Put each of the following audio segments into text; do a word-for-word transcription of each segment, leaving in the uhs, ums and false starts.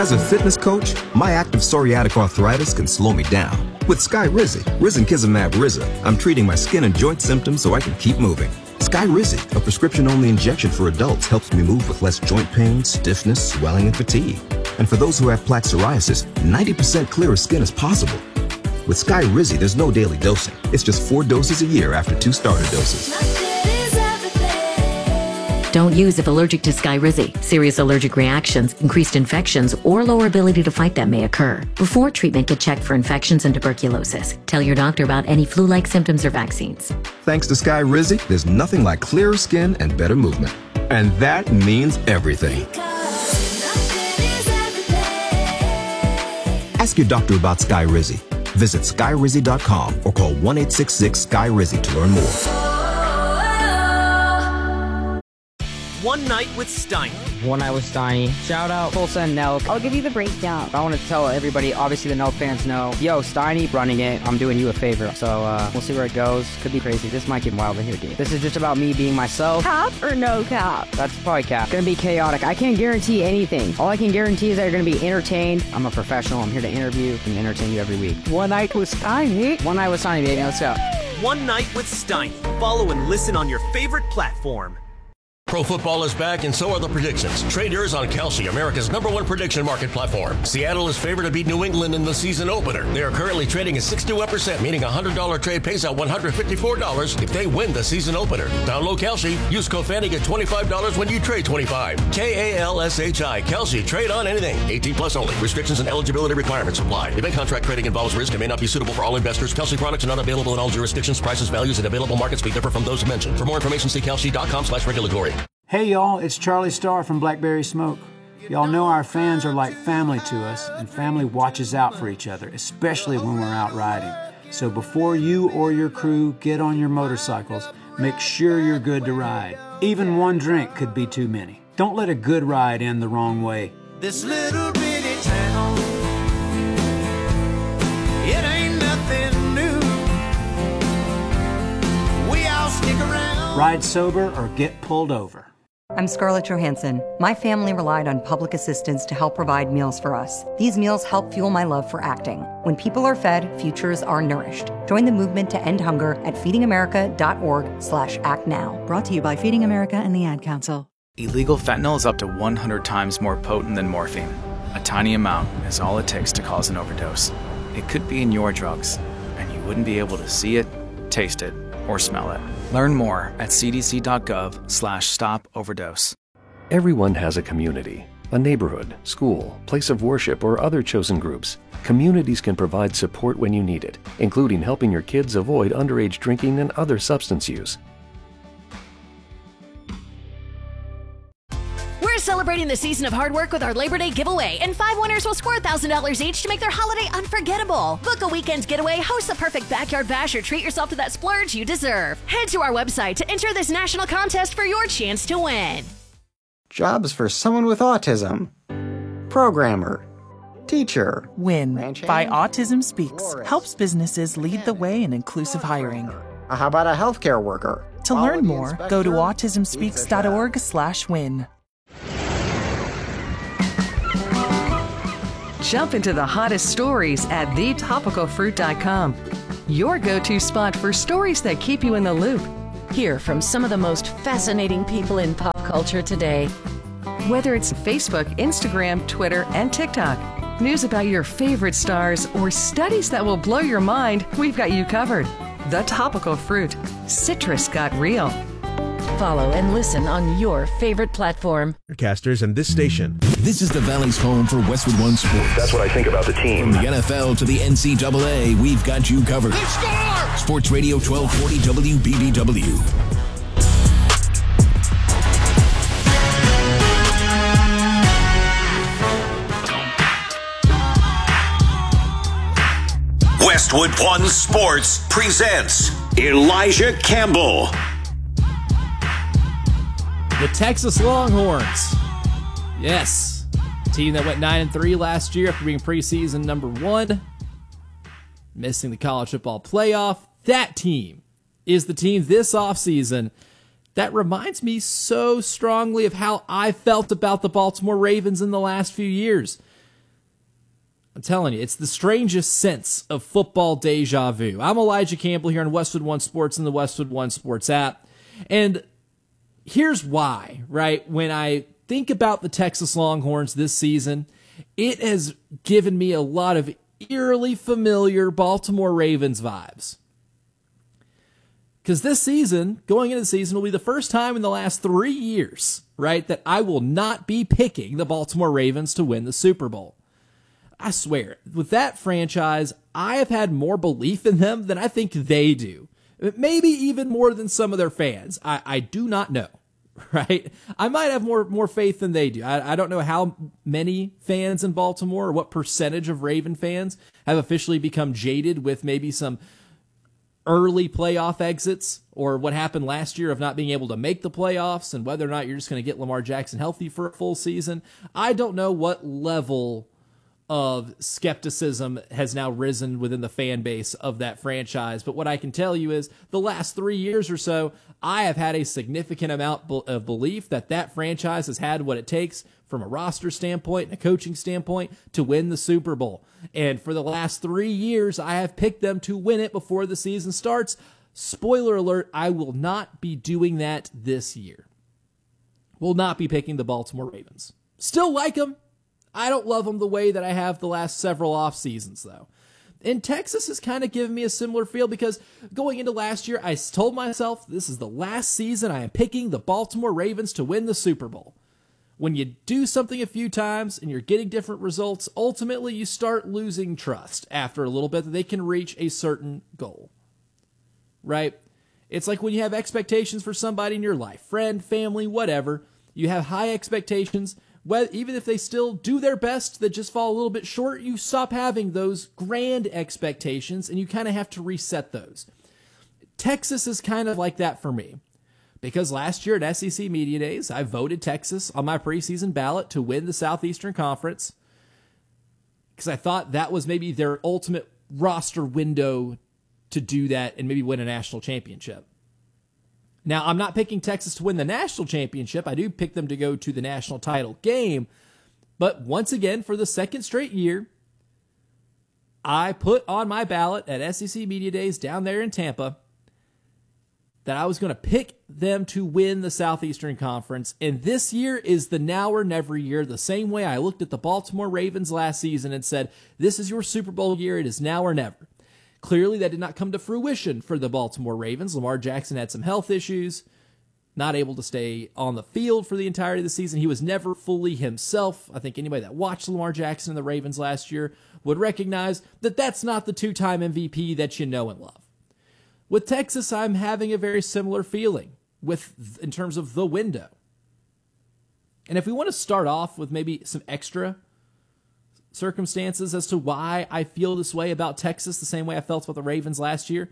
As a fitness coach, my active psoriatic arthritis can slow me down. With Skyrizi, Risankizumab Riza, I'm treating my skin and joint symptoms so I can keep moving. Skyrizi, a prescription-only injection for adults, helps me move with less joint pain, stiffness, swelling, and fatigue. And for those who have plaque psoriasis, ninety percent clearer skin is possible. With Skyrizi, there's no daily dosing. It's just four doses a year after two starter doses. Don't use if allergic to Skyrizi. Serious allergic reactions, increased infections, or lower ability to fight them may occur. Before treatment, get checked for infections and tuberculosis. Tell your doctor about any flu-like symptoms or vaccines. Thanks to Skyrizi, there's nothing like clearer skin and better movement. And that means everything. Ask your doctor about Skyrizi. Visit Skyrizi dot com or call one eight six six Skyrizi to learn more. One Night with Steiny. One Night with Steiny. Shout out Tulsa and Nelk. I'll give you the breakdown. I want to tell everybody, obviously the Nelk fans know, yo, Steiny running it, I'm doing you a favor. So uh, we'll see where it goes. Could be crazy. This might get wild in here, dude. This is just about me being myself. Cap or no cap? That's probably cap. Gonna be chaotic. I can't guarantee anything. All I can guarantee is that you're gonna be entertained. I'm a professional. I'm here to interview and entertain you every week. One Night with Steiny. One Night with Steiny, baby. Let's go. One Night with Steiny. Follow and listen on your favorite platform. Pro football is back, and so are the predictions. Trade yours on Kalshi, America's number one prediction market platform. Seattle is favored to beat New England in the season opener. They are currently trading at sixty-one percent, meaning a one hundred dollars trade pays out one hundred fifty-four dollars if they win the season opener. Download Kalshi. Use code Fanny, get twenty-five dollars when you trade twenty-five. K A L S H I. Kalshi. Trade on anything. eighteen plus only. Restrictions and eligibility requirements apply. Event contract trading involves risk and may not be suitable for all investors. Kalshi products are not available in all jurisdictions. Prices, values, and available markets may differ from those mentioned. For more information, see Kalshi dot com slash regulatory. Hey y'all, it's Charlie Starr from Blackberry Smoke. Y'all know our fans are like family to us, and family watches out for each other, especially when we're out riding. So before you or your crew get on your motorcycles, make sure you're good to ride. Even one drink could be too many. Don't let a good ride end the wrong way. This little bitty town, it ain't nothing new. We all stick around. Ride sober or get pulled over. I'm Scarlett Johansson. My family relied on public assistance to help provide meals for us. These meals help fuel my love for acting. When people are fed, futures are nourished. Join the movement to end hunger at feedingamerica.org slash act now. Brought to you by Feeding America and the Ad Council. Illegal fentanyl is up to one hundred times more potent than morphine. A tiny amount is all it takes to cause an overdose. It could be in your drugs, and you wouldn't be able to see it, taste it, or smell it. Learn more at cdc.gov slash stop overdose. Everyone has a community, a neighborhood, school, place of worship, or other chosen groups. Communities can provide support when you need it, including helping your kids avoid underage drinking and other substance use. We're celebrating the season of hard work with our Labor Day giveaway, and five winners will score one thousand dollars each to make their holiday unforgettable. Book a weekend getaway, host the perfect backyard bash, or treat yourself to that splurge you deserve. Head to our website to enter this national contest for your chance to win. Jobs for someone with autism. Programmer. Teacher. WIN by Autism Speaks helps businesses lead the way in inclusive hiring. How about a healthcare worker? To learn more, go to autism speaks dot org slash win. Jump into the hottest stories at the topical fruit dot com. Your go-to spot for stories that keep you in the loop. Hear from some of the most fascinating people in pop culture today. Whether it's Facebook, Instagram, Twitter, and TikTok, news about your favorite stars, or studies that will blow your mind, we've got you covered. The Topical Fruit. Citrus got real. Follow and listen on your favorite platform. Casters and this station. This is the Valley's home for Westwood One Sports. That's what I think about the team. From the N F L to the N C double A, we've got you covered. They score! Sports Radio twelve forty W B B W. Westwood One Sports presents Elijah Campbell. The Texas Longhorns. Yes. Team that went nine and three last year after being preseason number one. Missing the college football playoff. That team is the team this offseason that reminds me so strongly of how I felt about the Baltimore Ravens in the last few years. I'm telling you, it's the strangest sense of football deja vu. I'm Elijah Campbell here on Westwood One Sports and the Westwood One Sports app. And here's why, right? When I think about the Texas Longhorns this season, it has given me a lot of eerily familiar Baltimore Ravens vibes. Because this season, going into the season, will be the first time in the last three years, right, that I will not be picking the Baltimore Ravens to win the Super Bowl. I swear, with that franchise, I have had more belief in them than I think they do. Maybe even more than some of their fans. I, I do not know, right? I might have more, more faith than they do. I, I don't know how many fans in Baltimore or what percentage of Raven fans have officially become jaded with maybe some early playoff exits or what happened last year of not being able to make the playoffs and whether or not you're just going to get Lamar Jackson healthy for a full season. I don't know what level of skepticism has now risen within the fan base of that franchise. But what I can tell you is the last three years or so, I have had a significant amount of belief that that franchise has had what it takes from a roster standpoint and a coaching standpoint to win the Super Bowl. And for the last three years, I have picked them to win it before the season starts. Spoiler alert, I will not be doing that this year. Will not be picking the Baltimore Ravens. Still like them. I don't love them the way that I have the last several off seasons, though. And Texas has kind of given me a similar feel because going into last year, I told myself this is the last season I am picking the Baltimore Ravens to win the Super Bowl. When you do something a few times and you're getting different results, ultimately you start losing trust after a little bit that they can reach a certain goal. Right? It's like when you have expectations for somebody in your life, friend, family, whatever. You have high expectations. Well, even if they still do their best, that just fall a little bit short, you stop having those grand expectations and you kind of have to reset those. Texas is kind of like that for me. Because last year at S E C Media Days, I voted Texas on my preseason ballot to win the Southeastern Conference. Because I thought that was maybe their ultimate roster window to do that and maybe win a national championship. Now, I'm not picking Texas to win the national championship. I do pick them to go to the national title game. But once again, for the second straight year, I put on my ballot at S E C Media Days down there in Tampa that I was going to pick them to win the Southeastern Conference. And this year is the now or never year, the same way I looked at the Baltimore Ravens last season and said, this is your Super Bowl year. It is now or never. Clearly, that did not come to fruition for the Baltimore Ravens. Lamar Jackson had some health issues, not able to stay on the field for the entirety of the season. He was never fully himself. I think anybody that watched Lamar Jackson and the Ravens last year would recognize that that's not the two-time M V P that you know and love. With Texas, I'm having a very similar feeling with in terms of the window. And if we want to start off with maybe some extra circumstances as to why I feel this way about Texas, the same way I felt about the Ravens last year,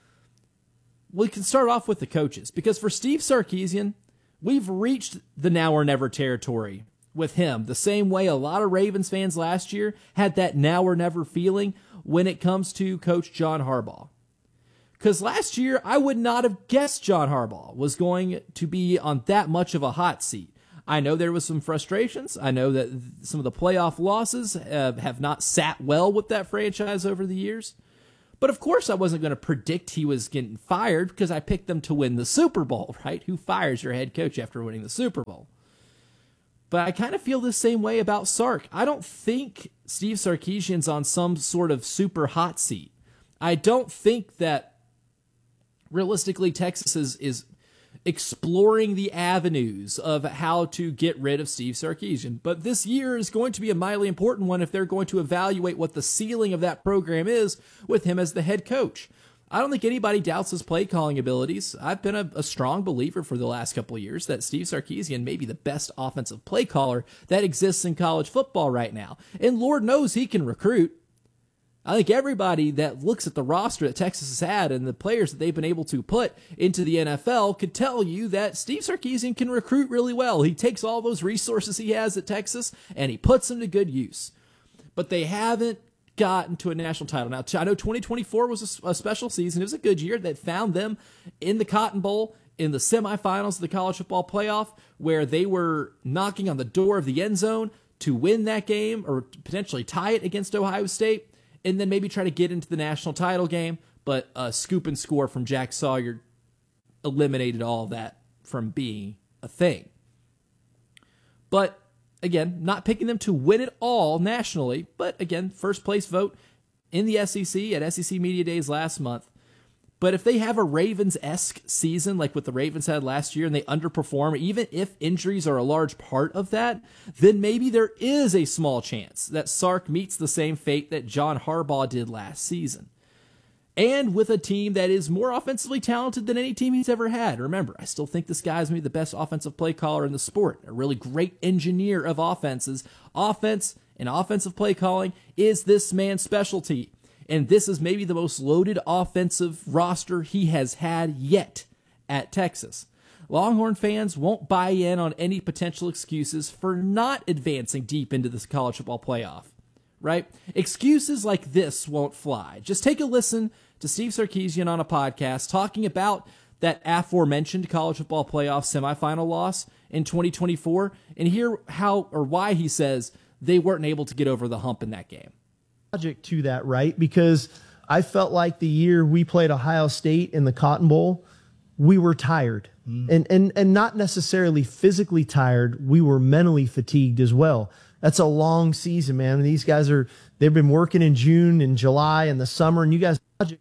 we can start off with the coaches. Because for Steve Sarkisian, we've reached the now or never territory with him, the same way a lot of Ravens fans last year had that now or never feeling when it comes to Coach John Harbaugh. Because last year, I would not have guessed John Harbaugh was going to be on that much of a hot seat. I know there was some frustrations. I know that some of the playoff losses uh, have not sat well with that franchise over the years. But of course I wasn't going to predict he was getting fired because I picked them to win the Super Bowl, right? Who fires your head coach after winning the Super Bowl? But I kind of feel the same way about Sark. I don't think Steve Sarkisian's on some sort of super hot seat. I don't think that realistically Texas is, is exploring the avenues of how to get rid of Steve Sarkisian. But this year is going to be a mightily important one if they're going to evaluate what the ceiling of that program is with him as the head coach. I don't think anybody doubts his play calling abilities. I've been a, a strong believer for the last couple of years that Steve Sarkisian may be the best offensive play caller that exists in college football right now. And Lord knows he can recruit. I think everybody that looks at the roster that Texas has had and the players that they've been able to put into the N F L could tell you that Steve Sarkisian can recruit really well. He takes all those resources he has at Texas and he puts them to good use. But they haven't gotten to a national title. Now, I know twenty twenty-four was a, a special season. It was a good year that found them in the Cotton Bowl in the semifinals of the college football playoff where they were knocking on the door of the end zone to win that game or potentially tie it against Ohio State, and then maybe try to get into the national title game, but a scoop and score from Jack Sawyer eliminated all of that from being a thing. But again, not picking them to win it all nationally, but again, first place vote in the S E C at S E C Media Days last month. But if they have a Ravens-esque season like what the Ravens had last year and they underperform, even if injuries are a large part of that, then maybe there is a small chance that Sark meets the same fate that John Harbaugh did last season. And with a team that is more offensively talented than any team he's ever had. Remember, I still think this guy's maybe the best offensive play caller in the sport, a really great engineer of offenses. Offense and offensive play calling is this man's specialty. And this is maybe the most loaded offensive roster he has had yet at Texas. Longhorn fans won't buy in on any potential excuses for not advancing deep into this college football playoff, right? Excuses like this won't fly. Just take a listen to Steve Sarkisian on a podcast talking about that aforementioned college football playoff semifinal loss in twenty twenty-four and hear how or why he says they weren't able to get over the hump in that game. Logic to that, right? Because I felt like the year we played Ohio State in the Cotton Bowl, we were tired. Mm. And, and, and not necessarily physically tired, we were mentally fatigued as well. That's a long season, man. These guys are, they've been working in June and July and the summer, and you guys.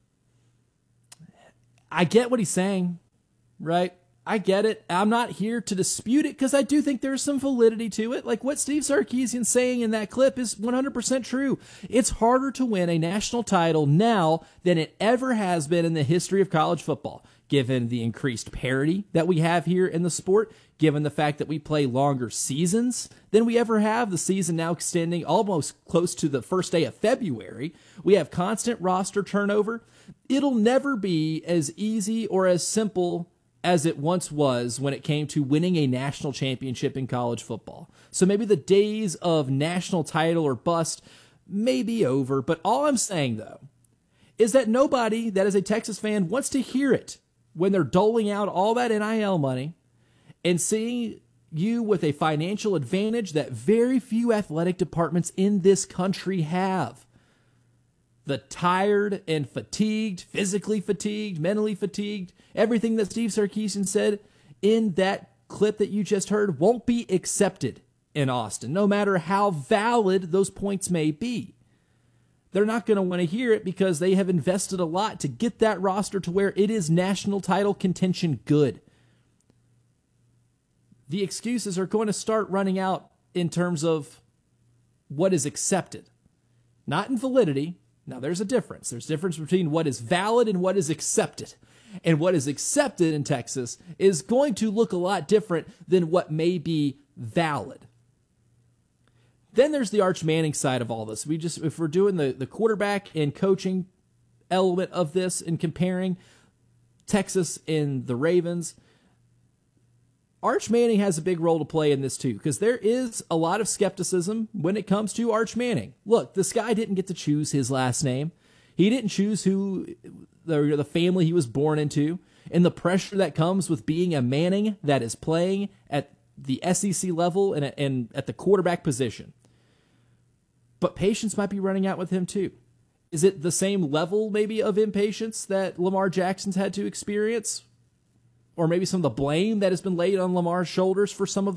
I get what he's saying, right? I get it. I'm not here to dispute it because I do think there's some validity to it. Like what Steve Sarkisian's saying in that clip is one hundred percent true. It's harder to win a national title now than it ever has been in the history of college football, given the increased parity that we have here in the sport, given the fact that we play longer seasons than we ever have, the season now extending almost close to the first day of February. We have constant roster turnover. It'll never be as easy or as simple as it once was when it came to winning a national championship in college football. So maybe the days of national title or bust may be over, but all I'm saying, though, is that nobody that is a Texas fan wants to hear it when they're doling out all that N I L money and seeing you with a financial advantage that very few athletic departments in this country have. The tired and fatigued, physically fatigued, mentally fatigued, everything that Steve Sarkisian said in that clip that you just heard won't be accepted in Austin, no matter how valid those points may be. They're not going to want to hear it because they have invested a lot to get that roster to where it is national title contention good. The excuses are going to start running out in terms of what is accepted, not in validity. Now, there's a difference. There's a difference between what is valid and what is accepted. And what is accepted in Texas is going to look a lot different than what may be valid. Then there's the Arch Manning side of all this. We just, if we're doing the, the quarterback and coaching element of this and comparing Texas and the Ravens, Arch Manning has a big role to play in this too, because there is a lot of skepticism when it comes to Arch Manning. Look, this guy didn't get to choose his last name. He didn't choose who the, the family he was born into, and the pressure that comes with being a Manning that is playing at the S E C level and, and at the quarterback position. But patience might be running out with him too. Is it the same level maybe of impatience that Lamar Jackson's had to experience? Or maybe some of the blame that has been laid on Lamar's shoulders for some of